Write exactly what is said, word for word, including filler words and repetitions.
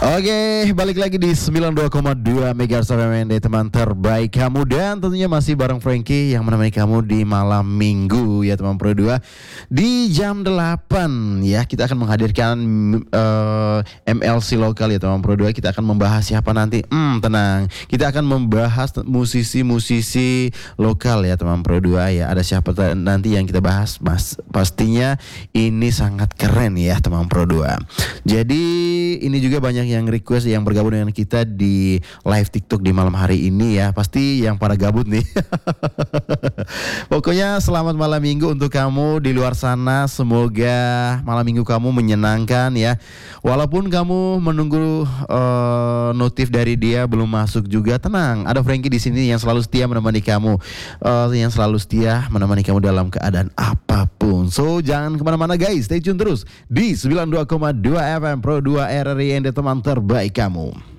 Oke, balik lagi di sembilan puluh dua koma dua Megahertz F M N D, teman terbaik kamu. Dan tentunya masih bareng Frankie yang menemani kamu di malam minggu ya teman Pro dua. Di jam delapan ya kita akan menghadirkan uh, M L C lokal ya teman Pro dua. Kita akan membahas siapa nanti. Hmm, tenang. Kita akan membahas musisi-musisi lokal ya teman Pro dua ya. Ada siapa t- nanti yang kita bahas? Mas, pastinya ini sangat keren ya teman Pro dua. Jadi ini juga banyak yang request yang bergabung dengan kita di live TikTok di malam hari ini ya. Pasti yang pada gabut nih. Pokoknya selamat malam minggu untuk kamu di luar sana. Semoga malam minggu kamu menyenangkan ya. Walaupun kamu menunggu uh, notif dari dia belum masuk juga, tenang. Ada Frankie di sini yang selalu setia menemani kamu, uh, yang selalu setia menemani kamu dalam keadaan apapun. So jangan kemana-mana guys, stay tune terus di sembilan puluh dua koma dua F M Pro dua R R I N D, teman terbaik kamu.